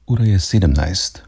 Ura je 17.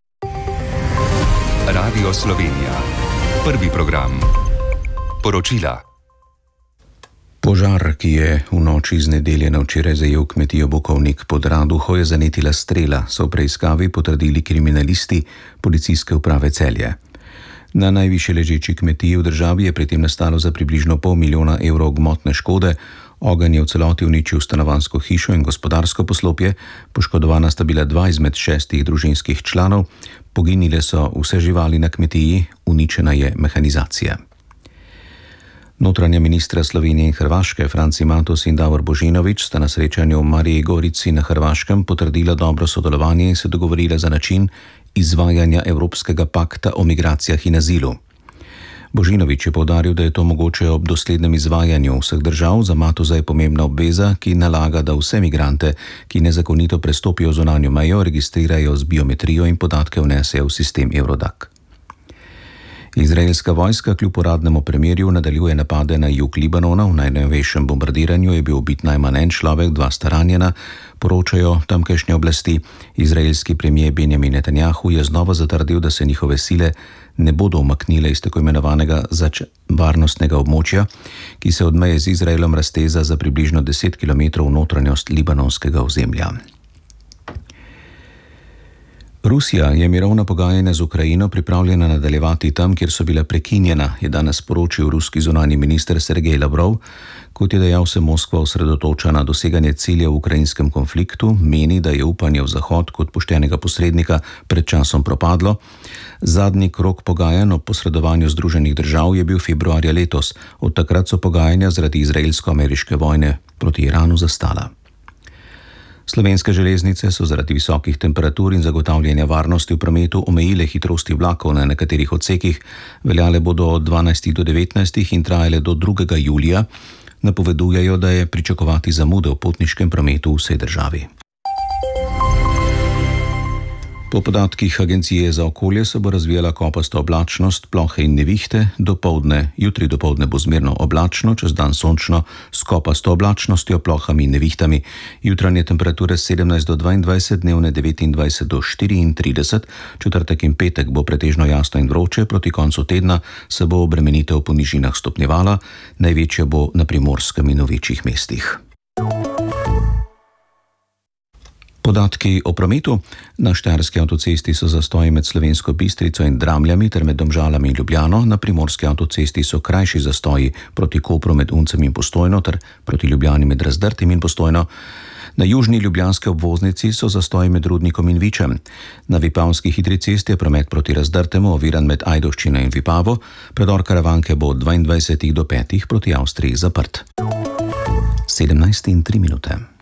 Radio Slovenija. Prvi program. Poročila. Požar, ki je v noči z nedelje na včeraj zajel kmetijo Bukovnik pod Raduho, je zanetila strela, so v preiskavi potrdili kriminalisti Policijske uprave Celje. Na najvišje ležeči kmetiji v državi je pri tem nastalo za približno $500 000 gmotne škode. Ogenj je v celoti uničil stanovanjsko hišo in gospodarsko poslopje, poškodovana sta bila 2 izmed 6 družinskih članov, poginile so vse živali na kmetiji, uničena je mehanizacija. Notranja ministra Slovenije in Hrvaške Franci Matos in Davor Božinović sta na srečanju v Mariji Gorici na Hrvaškem potrdila dobro sodelovanje in se dogovorila za način izvajanja Evropskega pakta o migracijah in azilu. Božinović je poudaril, da je to mogoče ob doslednem izvajanju vseh držav, za Matoza je pomembna obveza, ki nalaga, da vse migrante, ki nezakonito prestopijo zunanjo mejo, registrirajo z biometrijo in podatke vnesejo v sistem Eurodac. Izraelska vojska kljub uradnemu premirju nadaljuje napade na jug Libanona. V najnovejšem bombardiranju je bil ubit najmanj en človek, 2 sta ranjena, poročajo tamkajšnje oblasti. Izraelski premier Benjamin Netanjahu je znova zatrdil, da se njihove sile ne bodo umaknile iz tako imenovanega varnostnega območja, ki se od meje z Izraelom razteza za približno 10 km v notranjost libanonskega ozemlja. Rusija je mirovna pogajanja z Ukrajino pripravljena nadaljevati tam, kjer so bila prekinjena, je danes sporočil ruski zunanji minister Sergej Lavrov. Kot je dejal, se Moskva osredotoča na doseganje ciljev v ukrajinskem konfliktu, meni, da je upanje v Zahod kot poštenega posrednika pred časom propadlo. Zadnji krog pogajanj o posredovanju Združenih držav je bil februarja letos. Od takrat so pogajanja zaradi izraelsko-ameriške vojne proti Iranu zastala. Slovenske železnice so zaradi visokih temperatur in zagotavljanja varnosti v prometu omejile hitrosti vlakov na nekaterih odsekih, veljale bodo od 12 do 19 in trajale do 2. julija. Napovedujejo, da je pričakovati zamude v potniškem prometu v vsej državi. Po podatkih Agencije za okolje se bo razvijala kopasta oblačnost, plohe in nevihte. Jutri dopoldne bo zmerno oblačno, čez dan sončno s kopasto oblačnostjo, plohami in nevihtami. Jutranje temperature 17 do 22, dnevne 29 do 34, četrtek in petek bo pretežno jasno in vroče, proti koncu tedna se bo obremenitev po nižinah stopnjevala, največja bo na Primorskem in v večjih mestih. Podatki o prometu. Na štajerski avtocesti so zastoji med Slovensko Bistrico in Dramljami ter med Domžalami in Ljubljano. Na primorski avtocesti so krajši zastoji proti Kopru med Uncem in Postojno ter proti Ljubljani med Razdrtim in Postojno. Na južni ljubljanski obvoznici so zastoji med Rudnikom in Vičem. Na Vipavski hitri cesti je promet proti Razdrtemu oviran med Ajdovščino in Vipavo. Predor Karavanke bo od 22 do 5 proti Avstriji zaprt. 17:03.